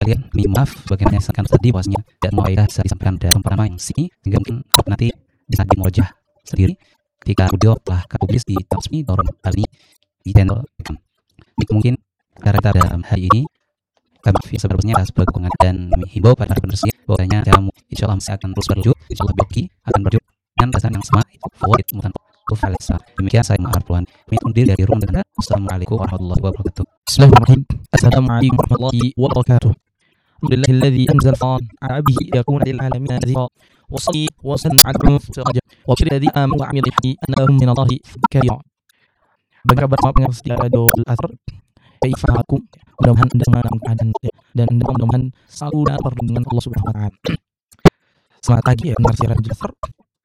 sekalian, maaf bagaimana yang disampaikan tadi bahwasanya tidak mau saya disampaikan dari tempat nama yang sini, hingga mungkin nanti bisa dimurajah sendiri ketika audio telah publis di Tasmi Dorong Ali di channel. Mungkin karena kita dalam hari ini kami sebenarnya sebagai dukungan dan menghimbau pada para penerus bahwasanya acara insya Allah masih akan terus berlanjut, insya Allah Bioki akan berlanjut dengan pesan yang sama, favorit mutan Ufalesa. Demikian saya Ma'arfuan undur dari rumah Anda. Assalamualaikum warahmatullahi wabarakatuh. Bismillahirrahmanirrahim. Assalamualaikum warahmatullahi wabarakatuh. Alhamdulillahilladzi anzala al-Qur'an 'ala 'abdihi liyakuna lil 'alamin nadhira. Wassalli wa sallim 'ala al-mursalin wa bashir alladzi amanu wa 'amilul salihati annahum minallahi kabira. Bagi kabar pendengar setia Idul Azhar, kaifahakum? Mudah-mudahan Anda dalam keadaan dan mudah-mudahan selalu dalam perlindungan Allah Subhanahu wa taala. Selamat pagi ya pendengar siaran Idul Azhar.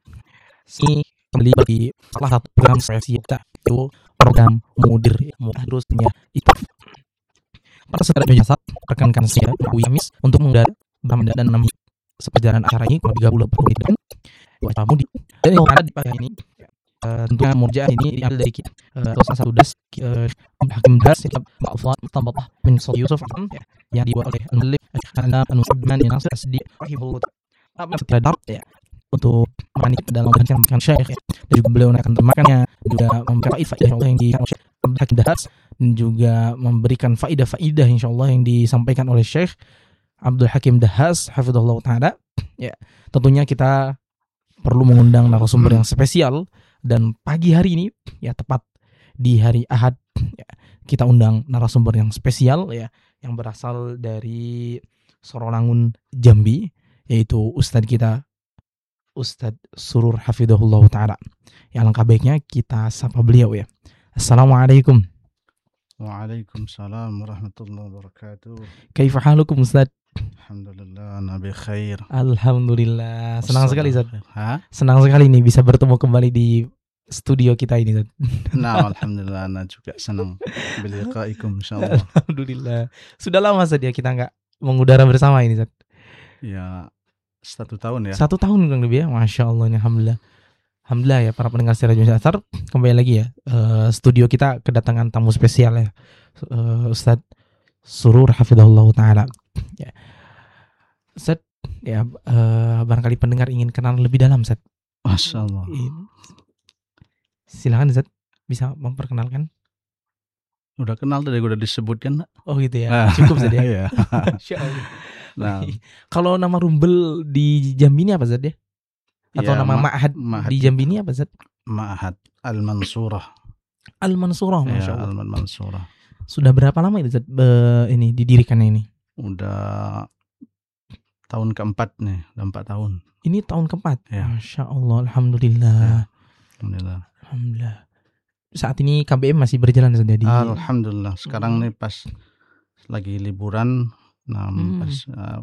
Ini kembali bagi salah satu program spesial kita, itu program Mudir terusnya itu para saudara jasa rekan-rekan saya Wimis untuk mengudara bersama dan menemani seperjalanan acara ini kurang 30-40 menit dan buat Mudir. Dan yang ada di pagi ini tentunya murjaah ini diambil dari kita salah satu das Hakim Das Ma'fad Mutambatah bin Saud Yusuf yang dibuat oleh Al-Malik Al-Musabman yang Nasir Asdi Rahimahullah ya, untuk menemani kita dalam menyampaikan syekh ya. Dan juga beliau akan termakannya juga memberikan faidah insyaallah yang disampaikan oleh Hakim Das dan juga memberikan faidah-faidah insyaallah yang disampaikan oleh Syekh Abdul Hakim Dahas hafizahullah taala ya. Tentunya kita perlu mengundang narasumber yang spesial dan pagi hari ini ya tepat di hari Ahad ya, kita undang narasumber yang spesial ya yang berasal dari Sorolangun Jambi, yaitu Ustadz kita Ustadz Surur hafizahullah taala. Ya alangkah baiknya kita sapa beliau ya. Assalamualaikum. Waalaikumsalam warahmatullahi wabarakatuh. Kaifa halukum Ustadz? Alhamdulillah, nabi khair. Alhamdulillah. Senang sekali Ustadz. Senang sekali nih bisa bertemu kembali di studio kita ini Ustadz. Nah, alhamdulillah, ana juga senang biliqaikum insyaallah. Alhamdulillah. Sudah lama Ustadz ya kita enggak mengudara bersama ini Ustadz. Ya, 1 tahun ya. 1 tahun kurang lebih ya. Masya Allah ini alhamdulillah. Alhamdulillah ya para pendengar setia Radio Asar, kembali lagi ya studio kita kedatangan tamu spesial ya, Ustadz Surur hafizahullah taala. Ya. Ustadz ya barangkali pendengar ingin kenal lebih dalam Ustadz. Masya Allah. Silakan Ustadz bisa memperkenalkan. Udah kenal tadi, udah disebutkan. Oh gitu ya. Cukup Ustadz ya. Iya. Masya Allah. Nah, kalau nama Rumbel di Jambi ini apa Ustadz ya? Atau ya, nama Ma'had di Jambi ini apa Zat? Ma'had Al-Mansurah. Al-Mansurah, Masya Ya, Allah. Al-Mansurah. Sudah berapa lama itu Zat ini didirikannya ini? Udah tahun keempat nih, udah 4 tahun. Ini tahun keempat? Ya. Masya Allah, Alhamdulillah. Ya. Alhamdulillah. Alhamdulillah. Saat ini KBM masih berjalan Zat? Alhamdulillah. Sekarang nih pas lagi liburan, pas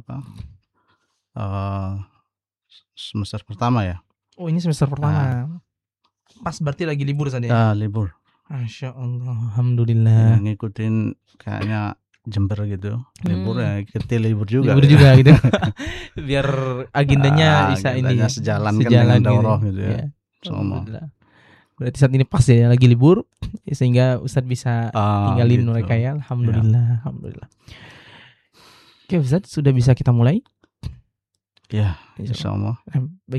semester pertama ya. Oh ini semester pertama. Pas berarti lagi libur saja ya? Libur. Masya Allah, Alhamdulillah. Ngikutin kayaknya Jember gitu. Libur ya, kita libur juga. Libur juga gitu. Biar agendanya bisa agendanya ini sejalan kan dengan daurah gitu ya. Alhamdulillah. Berarti saat ini pas ya lagi libur sehingga Ustadz bisa tinggalin gitu mereka ya. Alhamdulillah, ya. Alhamdulillah. Oke Ustadz, sudah bisa kita mulai? Ya, insyaallah. Baik.